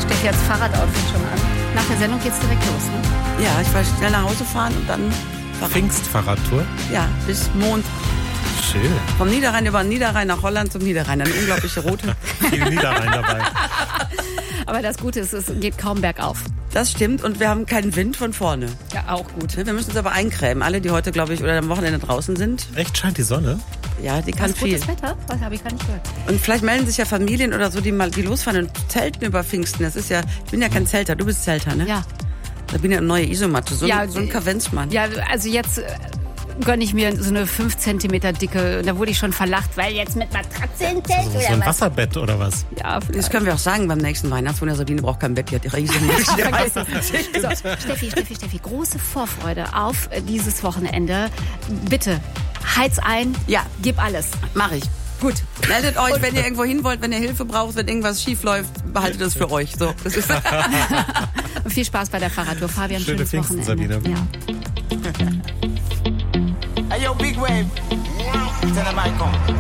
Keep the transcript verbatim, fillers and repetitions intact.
Steffi hat das Fahrradoutfit schon an. Nach der Sendung geht's direkt los, ne? Ja, ich wollte schnell nach Hause fahren und dann Fahrrad. Pfingstfahrradtour? Ja, bis Mond. Schön. Vom Niederrhein über den Niederrhein nach Holland zum Niederrhein. Eine unglaubliche Route. Viel Niederrhein dabei. Aber das Gute ist, es geht kaum bergauf. Das stimmt und wir haben keinen Wind von vorne. Ja, auch gut. Wir müssen uns aber eincremen. Alle, die heute, glaube ich, oder am Wochenende draußen sind. Echt, scheint die Sonne? Ja, die kann Was, viel. gutes Wetter? Was habe ich gar nicht gehört. Und vielleicht melden sich ja Familien oder so, die mal die losfahren und zelten über Pfingsten. Das ist ja, ich bin ja kein Zelter, du bist Zelter, ne? Ja. Da bin ich ja eine neue Isomatte, so, Ja, ein, so ein Kavenzmann. Ja, also jetzt äh, gönne ich mir so eine fünf Zentimeter dicke. Da wurde ich schon verlacht, weil jetzt mit Matratze im Zelt Also so oder ein was? Wasserbett oder was? Ja, Das können wir auch sagen beim nächsten Weihnachtswunder. Sabine braucht kein Bett, die hat ihre Isomatte. So, Steffi, Steffi, Steffi, große Vorfreude auf dieses Wochenende. Bitte, heiz ein, Ja. gib alles. Mach ich. Gut. Meldet euch, wenn ihr irgendwo hin wollt, wenn ihr Hilfe braucht, wenn irgendwas schief läuft, behaltet das für euch. So, das ist Und viel Spaß bei der Fahrradtour. Fabian, Schöne schönes Pfingsten, Wochenende. Sabine. Ja. Hey, yo, big wave. Tell them I come.